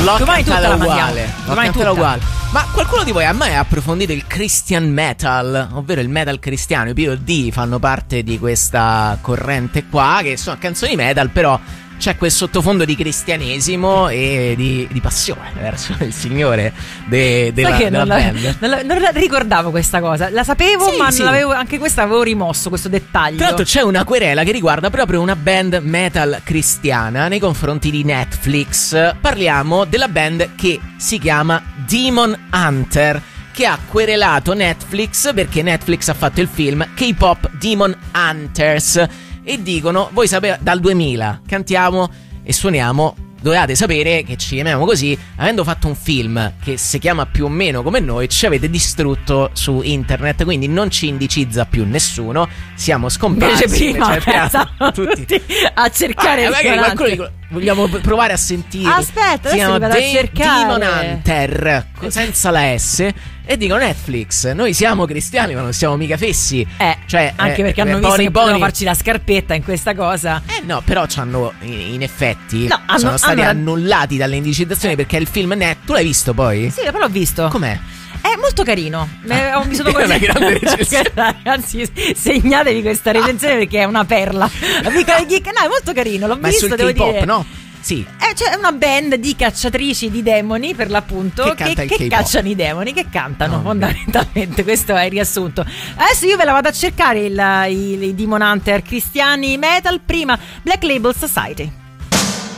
Domani tutta la mandiamo. Domani tutta uguale. Ma qualcuno di voi ha mai approfondito il Christian metal, ovvero il metal cristiano? I POD fanno parte di questa corrente qua, che sono canzoni metal, però c'è quel sottofondo di cristianesimo e di passione verso il Signore della band. Non ricordavo questa cosa. La sapevo, ma non l'avevo, anche questa avevo rimosso, questo dettaglio. Tra l'altro c'è una querela che riguarda proprio una band metal cristiana nei confronti di Netflix. Parliamo della band che si chiama Demon Hunter, che ha querelato Netflix perché Netflix ha fatto il film K-pop Demon Hunters. E dicono, voi sapete, dal 2000 cantiamo e suoniamo, dovevate sapere che ci chiamiamo così, avendo fatto un film che si chiama più o meno come noi, ci avete distrutto su internet, quindi non ci indicizza più nessuno, siamo scomparsi. Invece prima tutti a cercare il vogliamo provare a sentire. Aspetta, adesso vado a cercare Demon Hunter senza la S. E dicono Netflix, noi siamo cristiani ma non siamo mica fessi. Cioè, anche perché hanno visto che potevano farci la scarpetta in questa cosa. No, però c'hanno in effetti sono stati annullati dalle indicizzazioni perché il film tu l'hai visto poi? Sì, però l'ho visto. Com'è? È molto carino. Mi sono così. Una grande recensione. Ragazzi, segnatevi questa recensione perché è una perla. Amica di Geek, no, è molto carino. L'ho visto, sul devo K-pop, dire. no? Sì. C'è una band di cacciatrici di demoni, per l'appunto, che cacciano i demoni, che cantano fondamentalmente. Questo è il riassunto. Adesso io ve la vado a cercare i Demon Hunter cristiani metal. Prima Black Label Society.